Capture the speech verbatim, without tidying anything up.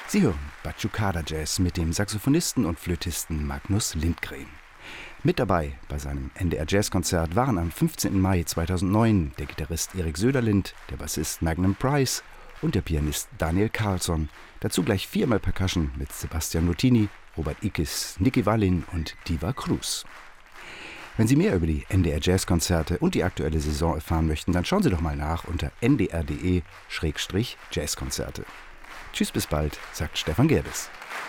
Sie hören Bacciucada Jazz mit dem Saxophonisten und Flötisten Magnus Lindgren. Mit dabei bei seinem N D R Jazzkonzert waren am fünfzehnten Mai zweitausendneun der Gitarrist Erik Söderlind, der Bassist Magnum Price und der Pianist Daniel Karlsson. Dazu gleich viermal Percussion mit Sebastian Nutini, Robert Ickes, Niki Wallin und Diva Cruz. Wenn Sie mehr über die N D R Jazzkonzerte und die aktuelle Saison erfahren möchten, dann schauen Sie doch mal nach unter n d r punkt d e slash jazzkonzerte. Tschüss, bis bald, sagt Stefan Gerbes.